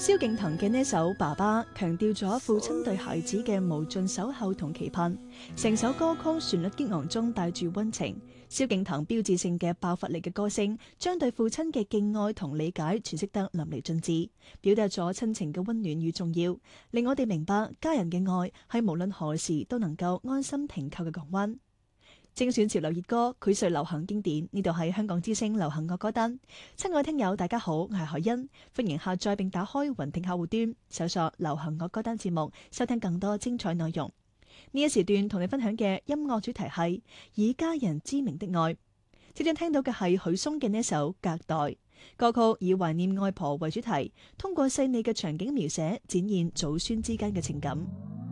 蕭敬騰嘅呢一首《爸爸》強調咗父親對孩子嘅無盡守候同期盼，成首歌曲旋律激昂中帶住溫情。蕭敬騰標誌性嘅爆發力嘅歌聲，將對父親嘅敬愛同理解詮釋得淋漓盡致，表達咗親情嘅溫暖與重要，令我哋明白家人嘅愛係無論何時都能夠安心停靠嘅港灣。精選潮流熱歌，膾炙流行經典，呢度係香港之聲流行樂歌單。親愛聽友大家好，我係海欣，歡迎下載並打開雲聽客戶端，搜索流行樂歌單節目，收聽更多精彩內容。呢一時段同你分享嘅音樂主題係以家人之名的愛。即將聽到嘅係許嵩嘅呢首《隔代》歌曲，以懷念外婆為主題，通過細膩嘅場景描寫，展現祖孫之間嘅情感。